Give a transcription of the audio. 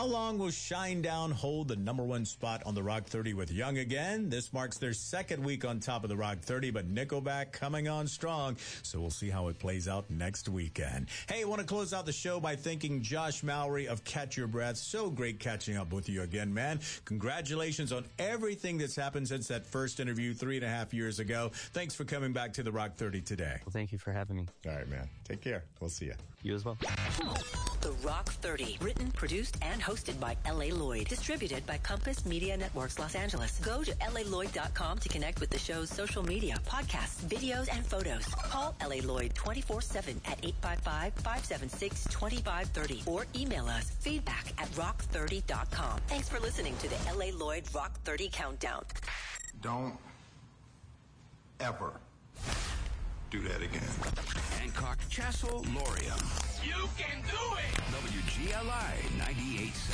How long will Shinedown hold the number one spot on the Rock 30 with Young again? This marks their second week on top of the Rock 30, but Nickelback coming on strong. So we'll see how it plays out next weekend. Hey, I want to close out the show by thanking Josh Mowry of Catch Your Breath. So great catching up with you again, man. Congratulations on everything that's happened since that first interview 3.5 years ago. Thanks for coming back to the Rock 30 today. Well, thank you for having me. All right, man. Take care. We'll see you. You as well. The Rock 30, written, produced, and hosted by L.A. Lloyd. Distributed by Compass Media Networks Los Angeles. Go to LALloyd.com to connect with the show's social media, podcasts, videos, and photos. Call L.A. Lloyd 24/7 at 855-576-2530 or email us feedback@rock30.com. Thanks for listening to the L.A. Lloyd Rock 30 Countdown. Don't ever do that again. Hancock, Chassel, Loria. You can do it! WGLI 98.7.